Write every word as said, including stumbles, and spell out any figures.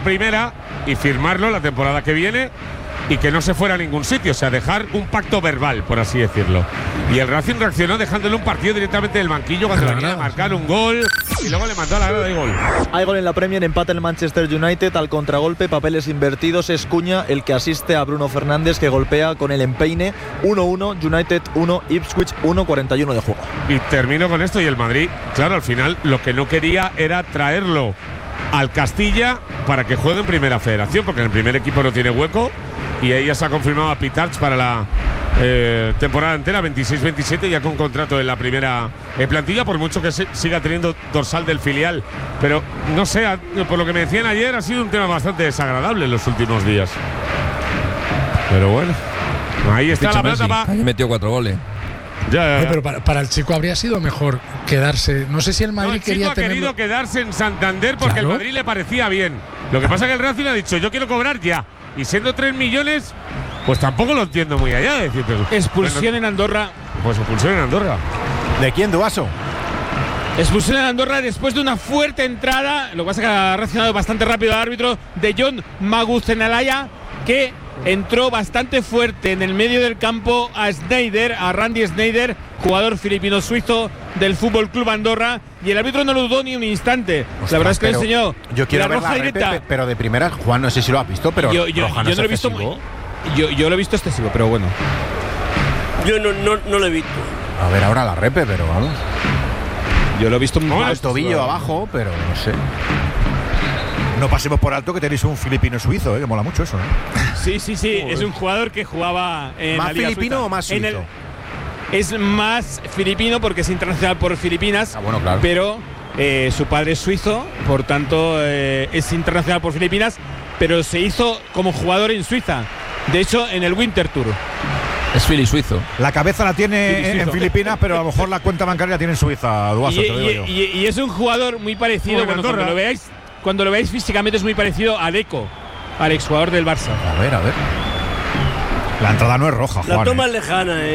primera y firmarlo la temporada que viene y que no se fuera a ningún sitio, o sea, dejar un pacto verbal, por así decirlo. Y el Racing reaccionó dejándole un partido directamente del banquillo cuando Claro. venía a marcar un gol y luego le mandó a la grada de gol. Hay gol en la Premier, empata el Manchester United al contragolpe, papeles invertidos, es Cuña el que asiste a Bruno Fernández que golpea con el empeine. Uno uno, United uno, Ipswich uno, cuarenta y uno de juego. Y termino con esto y el Madrid, claro, al final lo que no quería era traerlo al Castilla para que juegue en Primera Federación, porque en el primer equipo no tiene hueco y ahí ya se ha confirmado a Pitarch para la eh, temporada entera, veintiséis veintisiete, ya con contrato en la primera eh, plantilla, por mucho que se, siga teniendo dorsal del filial. Pero no sé, a, por lo que me decían ayer, ha sido un tema bastante desagradable en los últimos días. Pero bueno, ahí está la plata para… Ahí metió cuatro goles. Ya, ya, Oye, ya. pero para, para el chico habría sido mejor quedarse. No sé si el No, Madrid el chico quería ha tenerlo. querido quedarse en Santander porque Claro. el Madrid le parecía bien. Lo que pasa es que el Racing ha dicho, yo quiero cobrar ya. Y siendo tres millones, pues tampoco lo entiendo muy allá. De decirte, Expulsión bueno, en Andorra. pues expulsión en Andorra. ¿De quién, Duaso? Expulsión en Andorra después de una fuerte entrada. Lo que pasa es que ha reaccionado bastante rápido el árbitro de John Maguzenalaya, que entró bastante fuerte en el medio del campo a Sneijder, a Randy Sneijder, jugador filipino-suizo del Fútbol Club Andorra, y el árbitro no lo dudó ni un instante. Ostras, la verdad es que le pero enseñó Yo quiero la ver roja la repe, directa. pe- pero de primera, Juan, no sé si lo has visto, pero yo, yo, roja no yo es no lo he visto excesivo. muy- yo, yo lo he visto excesivo, pero bueno. Yo no, no, no lo he visto. A ver ahora la repe, pero vamos. Yo lo he visto muy Al tobillo abajo, pero no sé. No pasemos por alto que tenéis un filipino suizo, ¿eh? Que mola mucho eso, ¿eh? Sí, sí, sí. Es un jugador que jugaba en ¿Más la Liga filipino Suiza. o más En suizo? el- es más filipino porque es internacional por Filipinas. Ah, bueno, claro. Pero eh, su padre es suizo, por tanto eh, es internacional por Filipinas, pero se hizo como jugador en Suiza. De hecho, en el Winter Tour. Es fili suizo. La cabeza la tiene Sí, en, en suizo. Filipinas, pero a lo mejor la cuenta bancaria la tiene en Suiza, Duaso, Y, te lo digo y- yo. y- y es un jugador muy parecido. Como en Cuando, cuando Andorra. lo veáis, cuando lo veáis físicamente es muy parecido a Deco, al exjugador del Barça. A ver, a ver. La entrada no es roja, La Juan. toma ¿eh? es lejana, ¿eh?